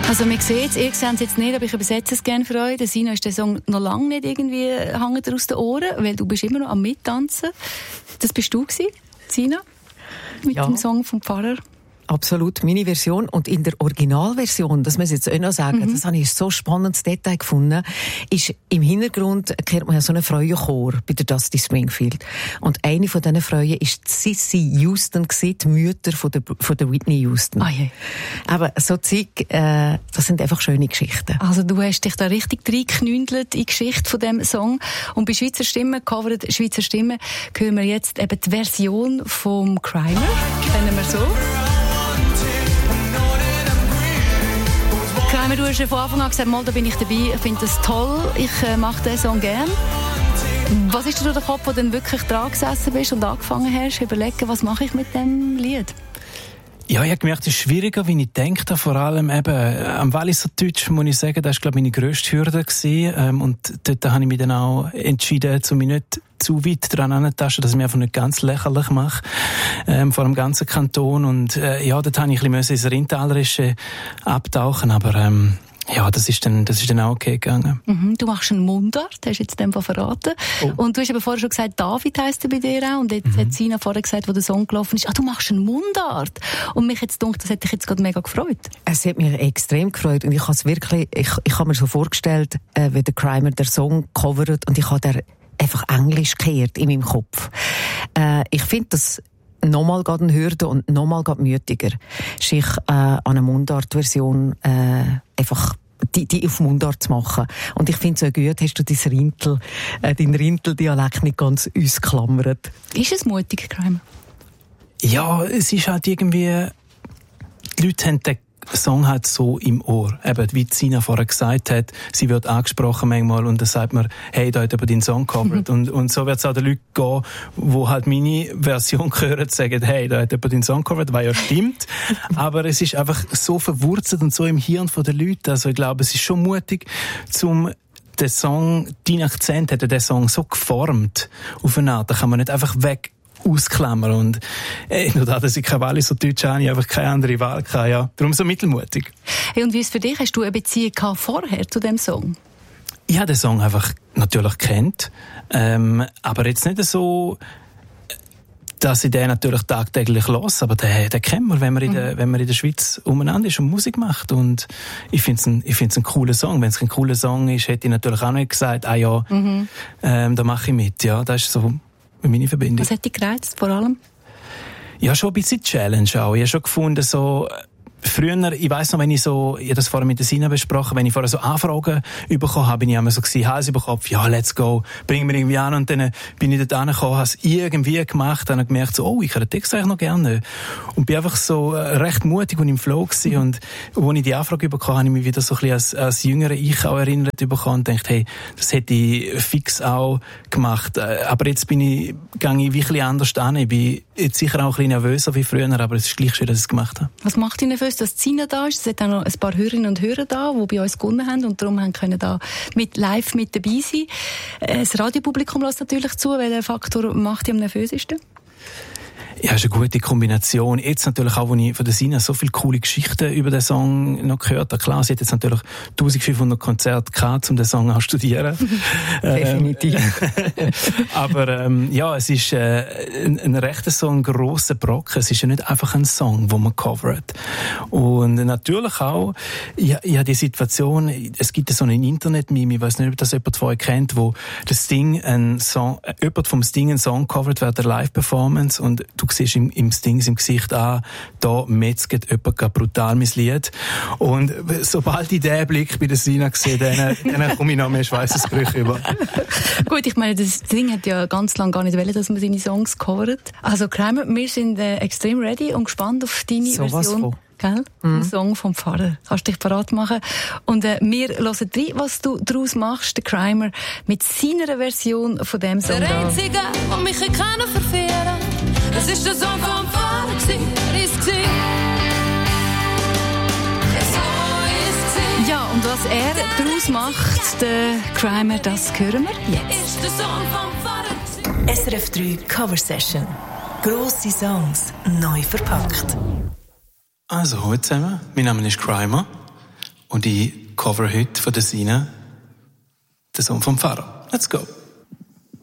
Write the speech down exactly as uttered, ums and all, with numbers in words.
Also man sieht es, ihr seht es jetzt nicht, aber ich übersetze es gerne für euch. Der Sina ist der Song noch lange nicht irgendwie hängt aus den Ohren, weil du bist immer noch am Mittanzen. Das bist du gewesen, Sina, mit ja. dem Song vom Pfarrer. Absolut, meine Version. Und in der Originalversion, das muss ich jetzt auch noch sagen, mhm. das habe ich so spannendes Detail gefunden, ist im Hintergrund, kennt man ja so einen Frauenchor bei der Dusty Springfield. Und eine von diesen Frauen ist Cissy Houston gewesen, die Mutter von der, von der Whitney Houston. Ah, je. Aber so Zeug, äh, das sind einfach schöne Geschichten. Also du hast dich da richtig reingeknündelt in die Geschichte von diesem Song. Und bei Schweizer Stimme, covered Schweizer Stimme, hören wir jetzt eben die Version vom Crimer. Kennen wir so. Du hast ja von Anfang an gesagt, mal, da bin ich dabei, ich finde das toll, ich äh, mache diesen Song gern. Was ist dir durch den Kopf, wo du dann wirklich dran gesessen bist und angefangen hast, überlegen, was mache ich mit dem Lied? Ja, ich habe gemerkt, es ist schwieriger, wie ich denke. Vor allem eben am Walliser Deutsch, muss ich sagen, das war, glaube ich, meine grösste Hürde gewesen. Ähm, und dort habe ich mich dann auch entschieden, um mich nicht zu weit dran anzutasten, dass ich mich einfach nicht ganz lächerlich mache, ähm, vor dem ganzen Kanton. Und äh, ja, dort habe ich ein bisschen ins Rhintalerische abtauchen, aber ähm, ja, das ist dann, das ist dann auch okay gegangen. Mhm, du machst einen Mundart, hast du jetzt in dem Fall verraten. Oh. Und du hast aber vorher schon gesagt, David heisst er bei dir auch. Und jetzt mhm. hat Sina vorher gesagt, wo der Song gelaufen ist, ah, du machst einen Mundart. Und mich jetzt gedacht, das hat dich jetzt gerade mega gefreut. Es hat mich extrem gefreut. Und ich habe es wirklich, ich, ich habe mir so vorgestellt, äh, wie der Crimer der Song covert und ich habe der einfach Englisch gehört in meinem Kopf. Äh, ich finde das nochmal gerade eine Hürde und nochmal gerade mütiger, sich äh, an eine Mundart-Version äh, einfach die, die auf Mundart zu machen. Und ich finde es so gut, hast du dein Rintel, äh, deinen Rintel-Dialekt nicht ganz ausklammert. Ist es mutig, Crimer? Ja, es ist halt irgendwie, die Leute haben den Song halt so im Ohr. Eben, wie Sina vorher gesagt hat, sie wird angesprochen manchmal und dann sagt man, hey, da hat jemand deinen Song gecovert. und, und so wird es auch den Leuten gehen, die halt meine Version hören, sagen, hey, da hat jemand deinen Song gecovert, was ja stimmt. Aber es ist einfach so verwurzelt und so im Hirn der Leute. Also ich glaube, es ist schon mutig, zum den Song, dein Akzent hat den Song so geformt auf eine Art, da kann man nicht einfach weg ausklammern. Und äh, nur da, dass ich kein Walliser Deutsch habe, ich einfach keine andere Wahl gehabt, ja. Darum so mittelmutig. Hey, und wie ist es für dich? Hast du eine Beziehung gehabt vorher zu dem Song? Ich habe den Song einfach natürlich kennt, ähm, aber jetzt nicht so, dass ich den natürlich tagtäglich höre, aber den, den kennt man, wenn man, in der, wenn man in der Schweiz umeinander ist und Musik macht. Und ich finde es ein, ich find's ein cooler Song. Wenn es ein cooler Song ist, hätte ich natürlich auch nicht gesagt, ah ja, mhm. ähm, da mache ich mit. Ja, das ist so meine Verbindung. Was hat dich gereizt, vor allem? Ja, schon ein bisschen Challenge auch. Ich habe schon gefunden, so, früher, ich weiss noch, wenn ich so, ich habe das vorher mit der Sina besprochen, wenn ich vorher so Anfragen bekommen habe, bin ich immer so gewesen, Hals über Kopf, ja, let's go, bring mir irgendwie an, und dann bin ich dort angekommen, habe es irgendwie gemacht, dann habe ich gemerkt, so, oh, ich kann den Text eigentlich noch gerne. Und bin einfach so recht mutig und im Flow gewesen. Und als ich die Anfrage bekommen habe, habe ich mich wieder so ein bisschen als, als jüngerer Ich auch erinnert bekommen und gedacht, hey, das hätte ich fix auch gemacht. Aber jetzt bin ich, gehe ich wie ein bisschen anders an. Ich bin jetzt sicher auch ein bisschen nervöser wie früher, aber es ist gleich schön, dass ich es gemacht habe. Was macht dich nervös, dass Sina da ist? Es hat auch noch ein paar Hörerinnen und Hörer da, die bei uns gewonnen haben und darum können da mit live mit dabei sein. Das Radiopublikum lässt natürlich zu. Welcher Faktor macht dich am nervösesten? Ja, es ist eine gute Kombination. Jetzt natürlich auch, als ich von der Sina so viele coole Geschichten über den Song noch gehört habe. Klar, sie hat jetzt natürlich eintausendfünfhundert Konzerte gehabt, um den Song auch zu studieren. Definitiv. Aber ähm, ja, es ist äh, ein, ein recht so ein grosser Brocken. Es ist ja nicht einfach ein Song, den man covert. Und natürlich auch, ich, ich habe die Situation, es gibt so einen Internet-Meme, ich weiß nicht, ob das jemand von euch kennt, wo das Sting ein Song, äh, jemand vom Sting einen Song covert während der Live-Performance und du siehst im, im Sting im Gesicht an, da metzget jemand brutal mein Lied. Und sobald ich diesen Blick bei der Sina sehe, dann, dann komme ich noch mehr Schweissesbrüche über. Gut, ich meine, das Sting hat ja ganz lange gar nicht wollen, dass man seine Songs covert. Also Crimer, wir sind äh, extrem ready und gespannt auf deine so Version. Gell? Mhm. Ein Song vom Pfarrer. Kannst dich parat machen. Und äh, wir hören rein, was du daraus machst, der Crimer, mit seiner Version von dem Song. Der Einzige, der mich kann verführen, das ist der Song vom Pfarrer, er ist gewesen. Ja, und was er daraus macht, der Crimer, das hören wir jetzt. S R F drei Cover Session. Grosse Songs, neu verpackt. Also, hallo zusammen. Mein Name ist Crimer. Und ich cover heute von der Sina den Song vom Pharao. Let's go.